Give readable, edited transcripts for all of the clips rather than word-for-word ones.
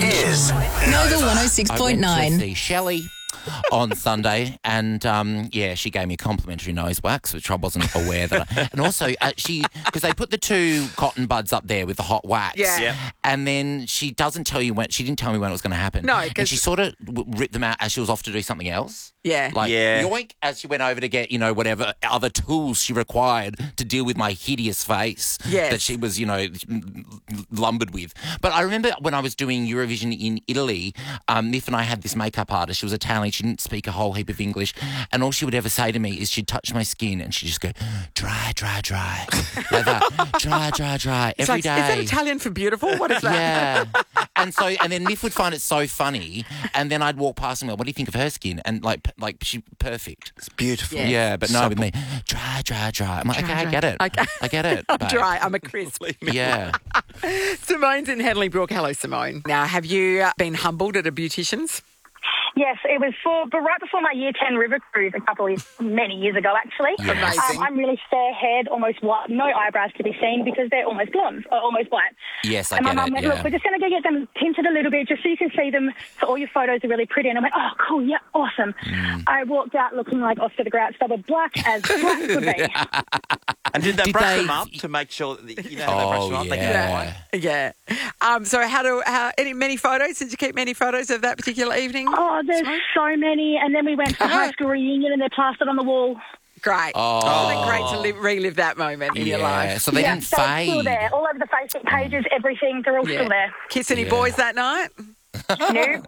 is Nova I went to 106.9. see Shelley on Sunday, and she gave me a complimentary nose wax, which I wasn't aware that. And also, because they put the two cotton buds up there with the hot wax, Yeah. and then she doesn't tell you when. She didn't tell me when it was going to happen. No, and 'cause- she sort of ripped them out as she was off to do something else. Yeah. Like, Yeah. yoink, as she went over to get, whatever other tools she required to deal with my hideous face Yes. that she was, lumbered with. But I remember when I was doing Eurovision in Italy, Miff and I had this makeup artist. She was Italian. She didn't speak a whole heap of English. And all she would ever say to me is she'd touch my skin and she'd just go, dry, dry, dry. Like that. Dry, dry, dry. It's Every like, is that day. Italian for beautiful? What is that? Yeah. And then Miff would find it so funny, and then I'd walk past and go, what do you think of her skin? And like she perfect. It's beautiful. Yeah, but no, with me, dry, dry, dry. I'm like, okay, I get it. Okay. I get it. I'm babe. dry. I'm a crisp. Yeah. Simone's in Henley Brook. Hello, Simone. Now, have you been humbled at a beautician's? Yes, it was but right before my Year 10 river cruise many years ago, actually. Yes. Amazing. I'm really fair-haired, almost white, no eyebrows to be seen because they're almost blonde, or almost white. Yes, I And my get mum it. went, Yeah. look, we're just going to go get them tinted a little bit just so you can see them, so all your photos are really pretty. And I went, oh, cool, yeah, awesome. I walked out looking like Oscar the Grouch, double black as black could be. And did they Did brush they- them up to make sure that how they brush them up? They get yeah. it Yeah. So many photos? Did you keep many photos of that particular evening? Oh, there's so many. And then we went to the high school reunion and they're plastered on the wall. Great. Oh. Isn't it great to relive that moment in your life? So they didn't so it's still fade. there. All over the Facebook pages, everything, they're all still there. Kiss any Yeah. boys that night? Nope.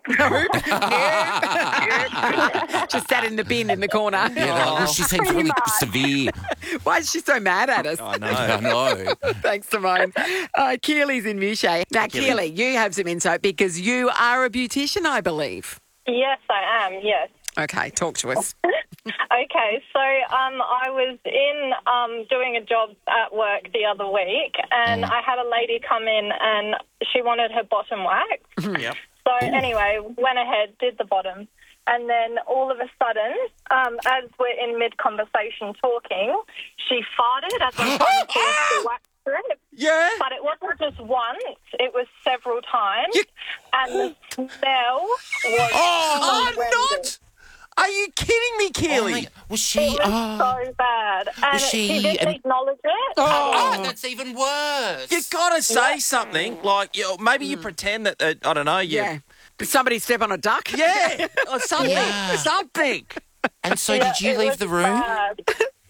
Just sat in the bin in the corner. Yeah, they're like, well, she seems really severe. Why is she so mad at us? I know. I know. Thanks, Simone. Keely's in Mushay. Now, Keely, you have some insight because you are a beautician, I believe. Yes, I am, yes. Okay, talk to us. Okay, so I was in doing a job at work the other week, and I had a lady come in and she wanted her bottom wax. Yep. So anyway, went ahead, did the bottom, and then all of a sudden, as we're in mid-conversation talking, she farted as I'm trying to finish the wax strip. Yeah. But it wasn't just once, it was several times, and the smell was horrendous. Are you kidding me, Keely? Was she? It was so bad. And Was she didn't an- acknowledge it. Oh, that's even worse. You got to say something. Like, maybe you pretend that, I don't know, Yeah. Did somebody step on a duck? Yeah, or something. Yeah. Something. And so Yeah, did you it leave was the room? bad.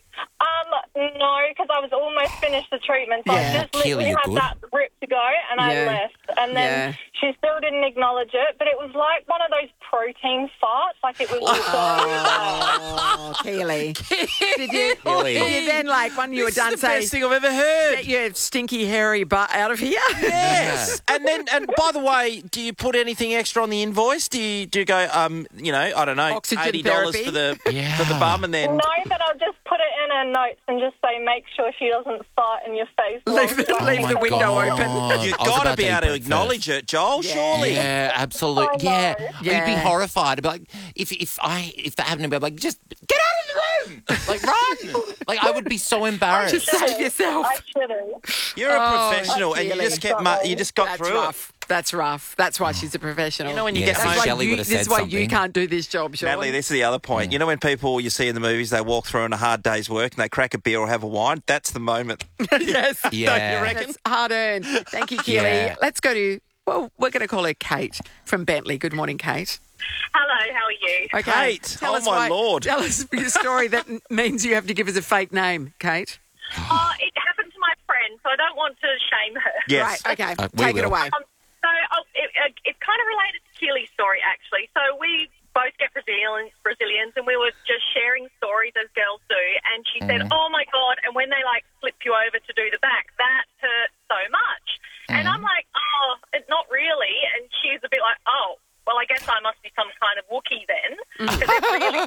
No, because I was almost finished the treatment. So Yeah. I just literally Keely, you're had good. that script to go, and I Yeah. left. And then she still didn't acknowledge it, but it was like one of those protein farts. Like, it was so bad. Oh, Keely. Did you then, like, when you were done, This is the say, best thing I've ever heard. get your stinky, hairy butt out of here? Yes. And by the way, do you put anything extra on the invoice? Do you go, I don't know, Oxygen $80 therapy? for the bum, and then No, but I'll just put it in her notes and just say, make sure she doesn't fart in your face. Leave the Oh window my open. God. you've I was got to about be eat able to breakfast. acknowledge it, Joel. Yeah. Surely. Yeah, absolutely. I know. Yeah. Yeah. You'd be horrified. I'd be like, if that happened to me, I'd be like, just get out of the room. Like, run. Like, I would be so embarrassed. Just save yourself. I shouldn't. You're a professional, and you Keely. just you just got That's through rough. That's rough. That's why she's a professional. You know when you Yeah, get so home, That's why Shelley you, would have this said is why you something. can't do this job, Sean. Natalie, this is the other point. You know when people you see in the movies, they walk through on a hard day's work and they crack a beer or have a wine? That's the moment. Yes. Yeah. Don't you reckon? That's hard earned. Thank you, Keely. Yeah. Let's go to, well, we're going to call her Kate from Bentley. Good morning, Kate. Hello, how are you? Okay. Kate, oh my Lord. Tell us your story that means you have to give us a fake name, Kate. It happened to my friend, so I don't want to shame her. Yes. Right, okay. We Take it will. away. So it's kind of related to Keely's story, actually. So we both get Brazilians, and we were just sharing stories as girls do. And she said, "Oh my God!" And when they flip you over to do the back, that hurt so much. And I'm like, "Oh, not really." And she's a bit like, "Oh, well, I guess I must be some kind of Wookiee then, because it really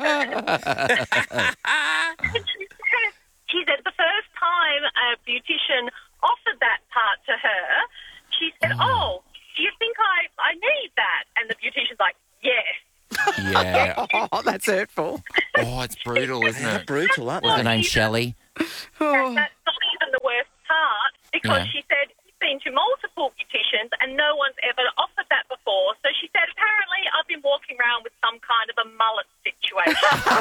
hurts." And she said the first time a beautician offered that part to her, she said, "Oh, do you think I need that?" And the beautician's like, "Yes." Yeah. Oh, that's hurtful. Oh, it's brutal, isn't it? Brutal, aren't What's they? her name? Shelley? Oh. That's not even the worst part, because Yeah. she said, "You've been to multiple beauticians and no one's ever offered that before,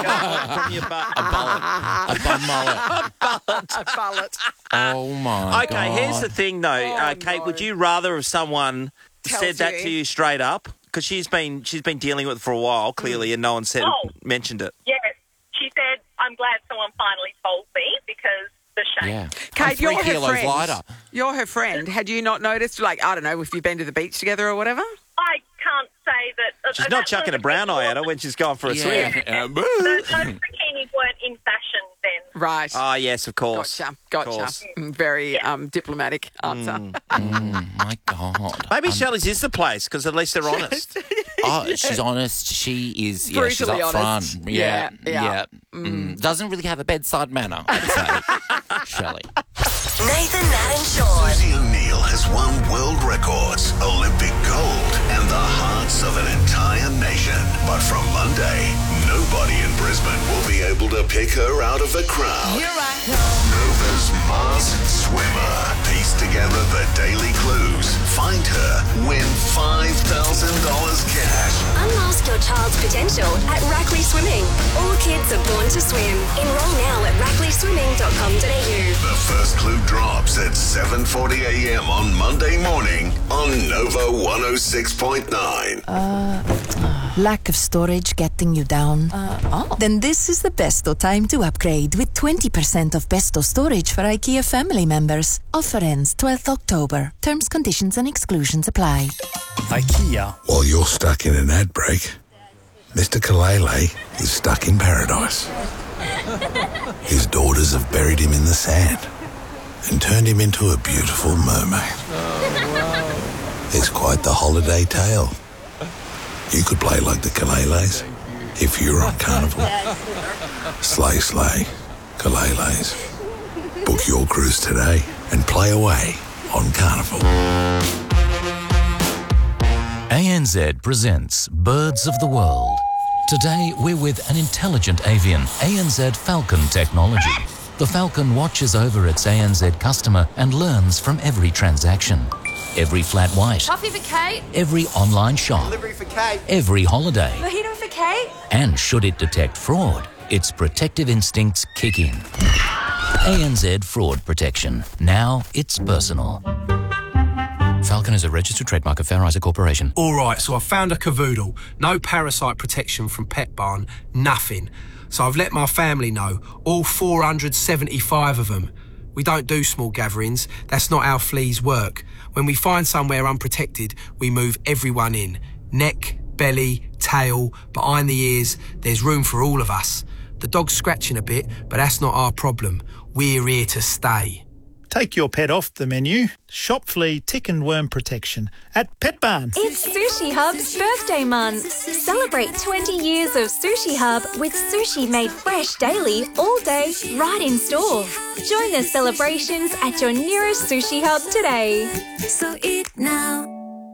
from your butt. A bum mullet. A bullet. Oh, my Okay, God. here's the thing, though. Kate, no. would you rather if someone Tells said that you. to you straight up? Because she's been dealing with it for a while, clearly, and no one mentioned it. Yes. She said, I'm glad someone finally told me because the shame. Yeah. Kate, I'm 3 you're her kilos friend. lighter. You're her friend. Had you not noticed? Like, I don't know, if you've been to the beach together or whatever? I can't say that. She's not chucking a brown eye at her when she's going for a swim. Those bikinis weren't in fashion then. Right. Oh, yes, of course. Gotcha. course. Very diplomatic answer. My God. Maybe Shelley's is the place because at least they're honest. Oh, she's honest. She is. Yeah, she's Brutally up honest. front. Yeah. Doesn't really have a bedside manner, I'd say. Shelley. Nathan, Nat and Sean. Susie O'Neill has won world records, Olympic gold, and the hearts of an entire nation. But from Monday, nobody in Brisbane will be able to pick her out of the crowd. Here I Nova's masked swimmer. Piece together the daily clues. Find her. Win $5,000 cash. Unmask your child's potential at Rackley Swimming. All kids are born to swim. Enroll now at rackleyswimming.com.au. The first clue drops at 7:40 a.m. on Monday morning on Nova 106.9. Lack of storage getting you down? Then this is the Besto time to upgrade with 20% off Besto storage for IKEA family members. Offer ends 12th October. Terms, conditions and exclusions apply. IKEA. While you're stuck in an ad break, Mr. Kalele is stuck in paradise. His daughters have buried him in the sand and turned him into a beautiful mermaid. It's quite the holiday tale. You could play like the Kaleles if you were on Carnival. Slay, slay, Kaleles. Book your cruise today and play away on Carnival. ANZ presents Birds of the World. Today, we're with an intelligent avian, ANZ Falcon technology. The Falcon watches over its ANZ customer and learns from every transaction. Every flat white. Coffee for Kate. Every online shop. Delivery for Kate. Every holiday. Mojito for Kate. And should it detect fraud, its protective instincts kick in. ANZ Fraud Protection. Now it's personal. Falcon is a registered trademark of Fair Isaac Corporation. All right, so I found a cavoodle. No parasite protection from Pet Barn. Nothing. So I've let my family know. All 475 of them. We don't do small gatherings. That's not how fleas work. When we find somewhere unprotected, we move everyone in. Neck, belly, tail, behind the ears. There's room for all of us. The dog's scratching a bit, but that's not our problem. We're here to stay. Take your pet off the menu. Shop flea, tick and worm protection at Pet Barn. It's Sushi Hub's birthday month. Celebrate 20 years of Sushi Hub with sushi made fresh daily, all day, right in store. Join the celebrations at your nearest Sushi Hub today. So eat now.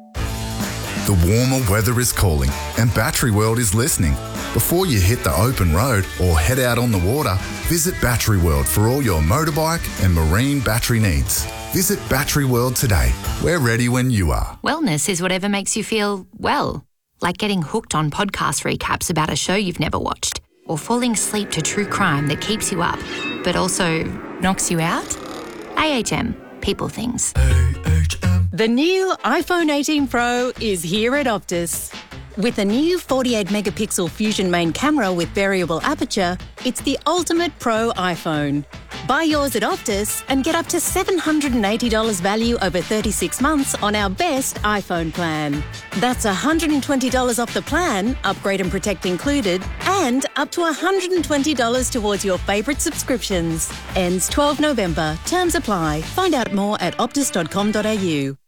The warmer weather is calling and Battery World is listening. Before you hit the open road or head out on the water, visit Battery World for all your motorbike and marine battery needs. Visit Battery World today. We're ready when you are. Wellness is whatever makes you feel well, like getting hooked on podcast recaps about a show you've never watched, or falling asleep to true crime that keeps you up, but also knocks you out. AHM, people things. The new iPhone 18 Pro is here at Optus. With a new 48-megapixel Fusion main camera with variable aperture, it's the ultimate pro iPhone. Buy yours at Optus and get up to $780 value over 36 months on our best iPhone plan. That's $120 off the plan, upgrade and protect included, and up to $120 towards your favourite subscriptions. Ends 12 November. Terms apply. Find out more at optus.com.au.